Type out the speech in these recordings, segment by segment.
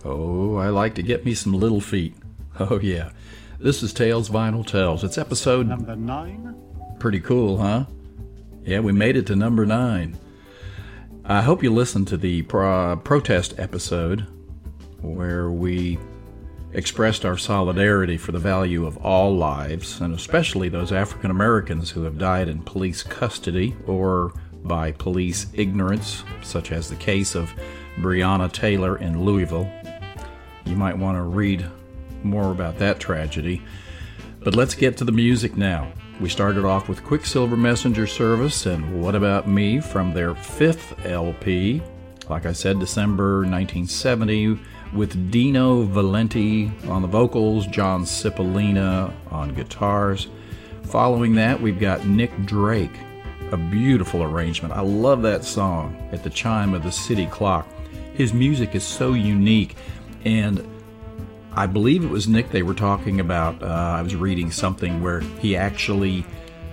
Oh, I like to get me some Little Feat. Oh, yeah. This is Tales Vinyl Tells. It's episode... number 9. Pretty cool, huh? Yeah, we made it to number 9. I hope you listened to the protest episode where we expressed our solidarity for the value of all lives, and especially those African Americans who have died in police custody or by police ignorance, such as the case of Breonna Taylor in Louisville. You might want to read more about that tragedy. But let's get to the music now. We started off with Quicksilver Messenger Service and What About Me from their 5th LP, like I said, December 1970, with Dino Valenti on the vocals, John Cipollina on guitars. Following that, we've got Nick Drake, a beautiful arrangement. I love that song, At the Chime of the City Clock. His music is so unique, and I believe it was Nick they were talking about. I was reading something where he actually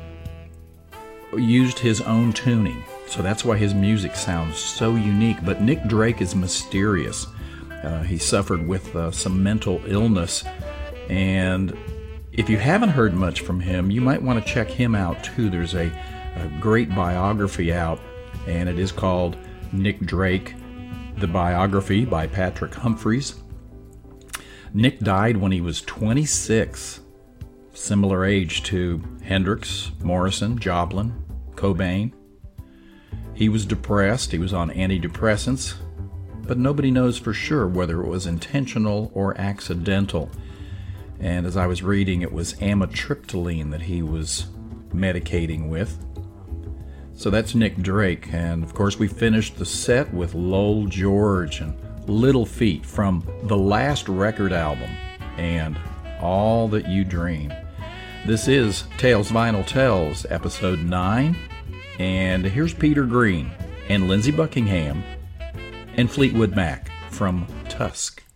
used his own tuning, so that's why his music sounds so unique. But Nick Drake is mysterious. He suffered with some mental illness, and if you haven't heard much from him, you might want to check him out too. There's a great biography out, and it is called Nick Drake, the Biography by Patrick Humphreys. Nick died when he was 26, similar age to Hendrix, Morrison, Joplin, Cobain. He was depressed, he was on antidepressants, but nobody knows for sure whether it was intentional or accidental. And as I was reading, it was amitriptyline that he was medicating with. So that's Nick Drake, and of course we finished the set with Lowell George and Little Feat from the last record album, and All That You Dream. This is Tales Vinyl Tells, episode 9, and here's Peter Green and Lindsey Buckingham and Fleetwood Mac from Tusk.